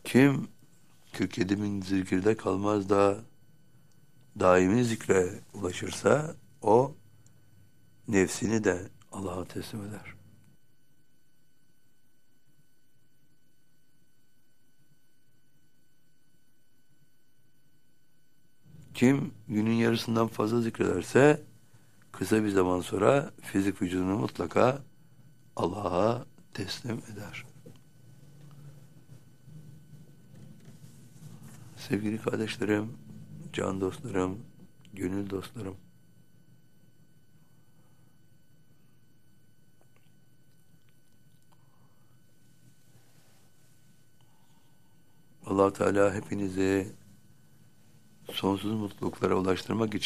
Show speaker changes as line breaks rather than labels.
Kim 47 bin zikirde kalmaz da daimi zikre ulaşırsa o nefsini de Allah'a teslim eder. Kim günün yarısından fazla zikrederse kısa bir zaman sonra fizik vücudunu mutlaka Allah'a teslim eder. Sevgili kardeşlerim, can dostlarım, gönül dostlarım, Allah Teala hepinizi sonsuz mutluluklara ulaştırmak için